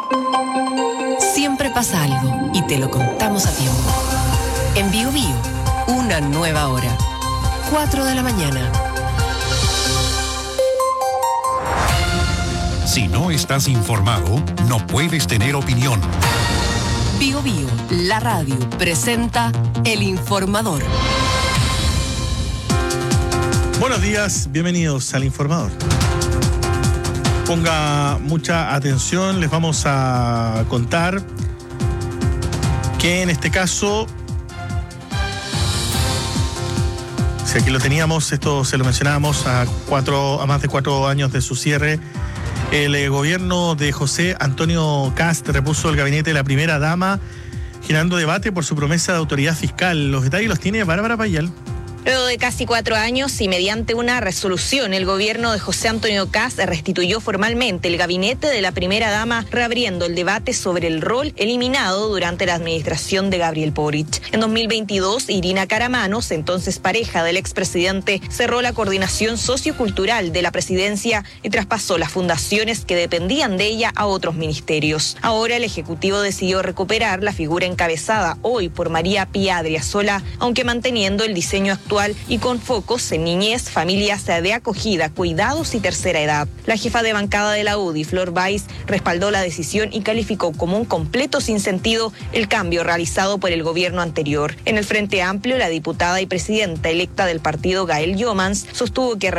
Siempre pasa algo y te lo contamos a tiempo. En Bio Bio, una nueva hora. 4 de la mañana. Si no estás informado, no puedes tener opinión. Bio Bio, la radio, presenta El Informador. Buenos días, bienvenidos al Informador. Ponga mucha atención, les vamos a contar que en este caso, si aquí lo teníamos, esto se lo mencionábamos a más de 4 años de su cierre, el gobierno de José Antonio Kast repuso el gabinete de la primera dama, generando debate por su promesa de autoridad fiscal. Los detalles los tiene Bárbara Payal. Luego de casi 4 años y mediante una resolución, el gobierno de José Antonio Kast restituyó formalmente el gabinete de la primera dama, reabriendo el debate sobre el rol eliminado durante la administración de Gabriel Boric. En 2022, Irina Caramanos, entonces pareja del expresidente, cerró la coordinación sociocultural de la presidencia y traspasó las fundaciones que dependían de ella a otros ministerios. Ahora el Ejecutivo decidió recuperar la figura encabezada hoy por María Pía Adriasola, aunque manteniendo el diseño actual y con focos en niñez, familias de acogida, cuidados y tercera edad. La jefa de bancada de la UDI, Flor Báez, respaldó la decisión y calificó como un completo sinsentido el cambio realizado por el gobierno anterior. En el Frente Amplio, la diputada y presidenta electa del partido, Gael Yomans, sostuvo que